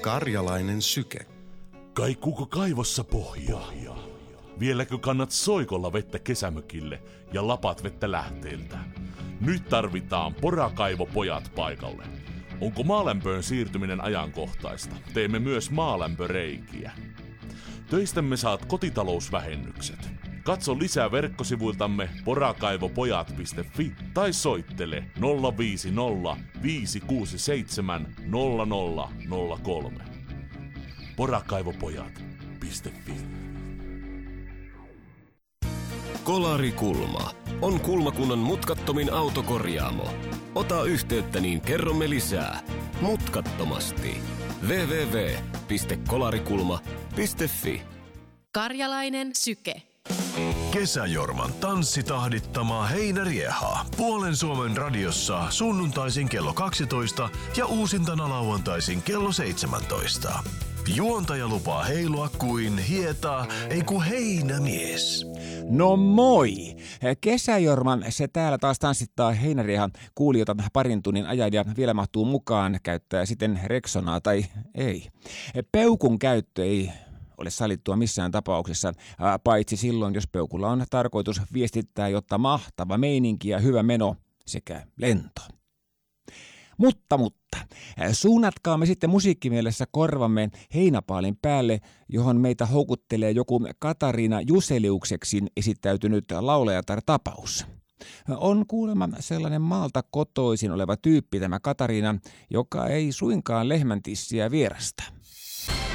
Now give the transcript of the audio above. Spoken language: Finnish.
Karjalainen syke. Kaikkuuko kaivossa pohjaa? Vieläkö kannat soikolla vettä kesämökille ja lapat vettä lähteeltä? Nyt tarvitaan porakaivopojat paikalle. Onko maalämpöön siirtyminen ajankohtaista? Teemme myös maalämpöreikiä. Töistämme saat kotitalousvähennykset. Katso lisää verkkosivuiltamme porakaivopojat.fi tai soittele 050 567 0003. Porakaivopojat.fi. Kolarikulma on Kulmakunnan mutkattomin autokorjaamo. Ota yhteyttä, niin kerromme lisää. Mutkattomasti. www.kolarikulma.fi. Karjalainen syke. Kesäjorman tanssitahdittamaa heinäriehaa. Puolen Suomen radiossa sunnuntaisin kello 12 ja uusintana lauantaisin kello 17. Juontaja lupaa heilua kuin hietaa, ei kun heinämies. No moi! Kesäjorman se täällä taas tanssittaa heinäriehan kuulijoita parin tunnin ajan ja vielä mahtuu mukaan, käyttää sitten Rexonaa tai ei. Peukun käyttö ei ole sallittua missään tapauksessa, paitsi silloin, jos peukulla on tarkoitus viestittää, jotta mahtava meininki ja hyvä meno sekä lento. Mutta, suunnatkaamme sitten musiikkimielessä korvamme heinäpaalin päälle, johon meitä houkuttelee joku Katariina Juseliukseksi esittäytynyt laulajatar-tapaus. On kuulemma sellainen maalta kotoisin oleva tyyppi tämä Katariina, joka ei suinkaan lehmäntissiä vierasta.